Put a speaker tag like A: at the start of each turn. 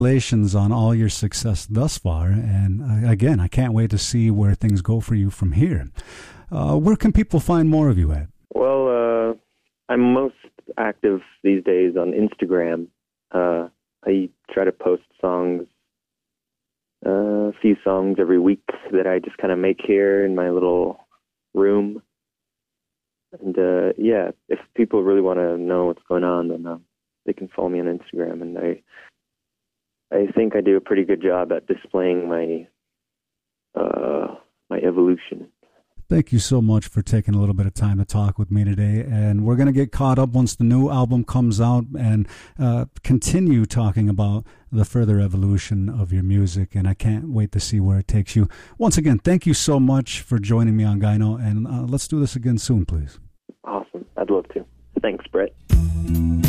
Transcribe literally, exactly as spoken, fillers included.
A: Congratulations on all your success thus far. And uh, again, I can't wait to see where things go for you from here. Uh, where can people find more of you at?
B: Well, uh, I'm most active these days on Instagram. Uh, I try to post songs, uh, a few songs every week that I just kind of make here in my little room. And uh, yeah, if people really want to know what's going on, then uh, they can follow me on Instagram. And I, I think I do a pretty good job at displaying my, uh, my evolution.
A: Thank you so much for taking a little bit of time to talk with me today. And we're going to get caught up once the new album comes out and uh, continue talking about the further evolution of your music. And I can't wait to see where it takes you. Once again, thank you so much for joining me on Gyno. And uh, let's do this again soon, please.
B: Awesome. I'd love to. Thanks, Brett.